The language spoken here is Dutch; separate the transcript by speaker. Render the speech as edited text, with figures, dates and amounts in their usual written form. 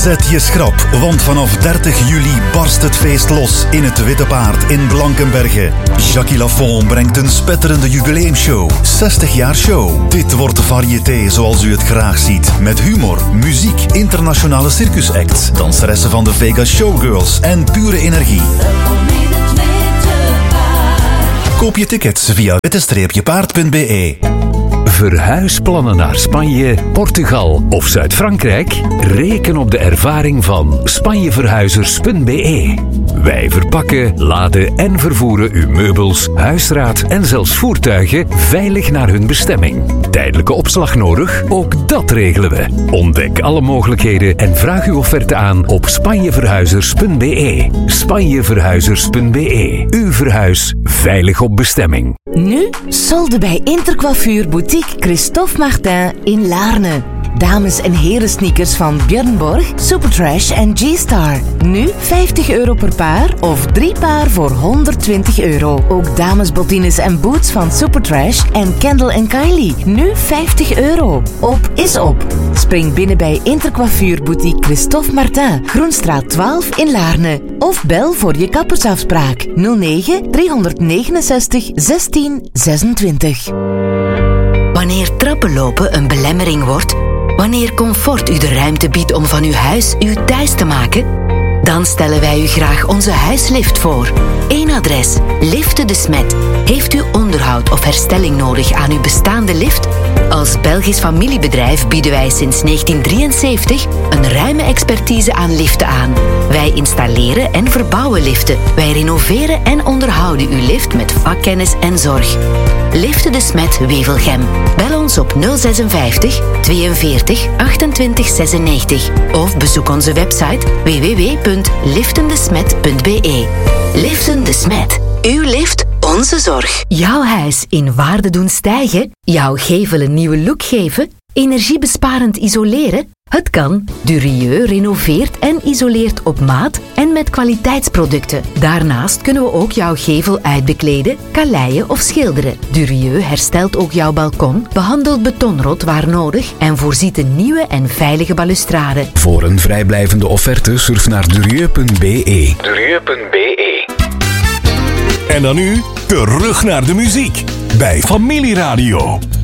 Speaker 1: Zet je schrap, want vanaf 30 juli barst het feest los in het Witte Paard in Blankenberge. Jackie Lafont brengt een spetterende jubileumshow. 60 jaar show. Dit wordt variété zoals u het graag ziet. Met humor, muziek, internationale circusacts, danseressen van de Vegas Showgirls en pure energie. Koop je tickets via witte-paard.be.
Speaker 2: Verhuisplannen naar Spanje, Portugal of Zuid-Frankrijk? Reken op de ervaring van spanjeverhuizers.be. Wij verpakken, laden en vervoeren uw meubels, huisraad en zelfs voertuigen veilig naar hun bestemming. Tijdelijke opslag nodig? Ook dat regelen we. Ontdek alle mogelijkheden en vraag uw offerte aan op spanjeverhuizers.be. Spanjeverhuizers.be. Uw verhuis veilig op bestemming.
Speaker 3: Nu solde bij Intercoiffure Boutique Christophe Martin in Laarne. Dames- en heren sneakers van Björn Borg, Supertrash en G-Star. Nu €50 per paar of 3 paar voor €120. Ook damesbottines en boots van Supertrash en Kendall & Kylie. Nu €50. Op is op. Spring binnen bij Intercoiffure Boutique Christophe Martin, Groenstraat 12 in Laarne. Of bel voor je kappersafspraak 09 369 16 26.
Speaker 4: Wanneer trappenlopen een belemmering wordt, wanneer comfort u de ruimte biedt om van uw huis uw thuis te maken, dan stellen wij u graag onze huislift voor. Eén adres, Liften de Smet. Heeft u onderhoud of herstelling nodig aan uw bestaande lift? Als Belgisch familiebedrijf bieden wij sinds 1973 een ruime expertise aan liften aan. Wij installeren en verbouwen liften. Wij renoveren en onderhouden uw lift met vakkennis en zorg. Liften de Smet Wevelgem. Bel ons op 056 42 28 96 of bezoek onze website www.liftendesmet.be. Liften de Smet. Uw lift, onze zorg. Jouw huis in waarde doen stijgen? Jouw gevel een nieuwe look geven? Energiebesparend isoleren? Het kan. Durieux renoveert en isoleert op maat en met kwaliteitsproducten. Daarnaast kunnen we ook jouw gevel uitbekleden, kaleien of schilderen. Durieux herstelt ook jouw balkon, behandelt betonrot waar nodig en voorziet een nieuwe en veilige balustrade.
Speaker 2: Voor een vrijblijvende offerte surf naar durieux.be. Durieux.be.
Speaker 5: En dan nu terug naar de muziek bij Familieradio.